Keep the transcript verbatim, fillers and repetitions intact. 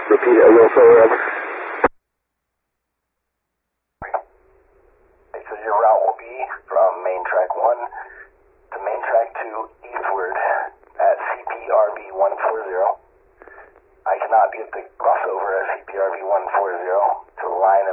Repeat it a little slower, over. So your route will be from main track one